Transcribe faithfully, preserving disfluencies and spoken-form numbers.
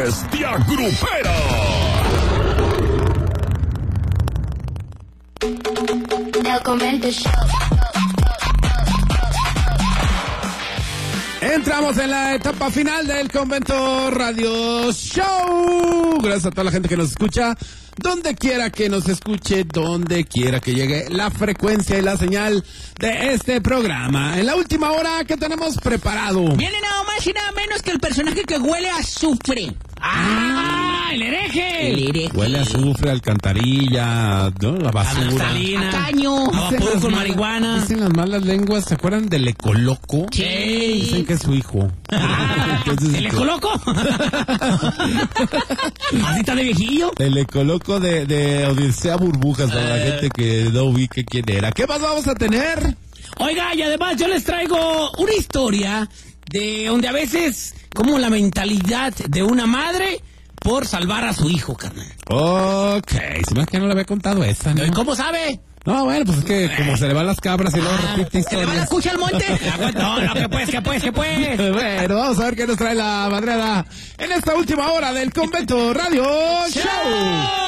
Bestia Grupera. El Convento Show. Entramos en la etapa final del Convento Radio Show. Gracias a toda la gente que nos escucha, donde quiera que nos escuche, donde quiera que llegue la frecuencia y la señal de este programa. En la última hora, ¿qué tenemos preparado? Viene nada más y nada menos que el personaje que huele a azufre. ¡Ah! ¡El hereje! El hereje. Huele a azufre, alcantarilla, ¿no? La A basura. naftalina, A caño. a vapor Dicen las con malas- marihuana. Dicen las malas lenguas, ¿se acuerdan del Ecoloco? Sí. Dicen que es su hijo. Ah, Entonces, ¿el ecoloco? ¿Así está de viejillo? El Ecoloco de, de Odisea Burbujas, para la Eh. gente que no ubique quién era. ¿Qué más vamos a tener? Oiga, y además yo les traigo una historia de donde a veces, como la mentalidad de una madre por salvar a su hijo, carnal. Ok, si más que no le había contado esa, ¿no? ¿Cómo sabe? No, bueno, pues es que como se le van las cabras y luego Ah, repite ¿se le va la historias. cucha al monte? No, no, que pues, que pues, que pues. Bueno, vamos a ver qué nos trae la madreada en esta última hora del Convento Radio Show.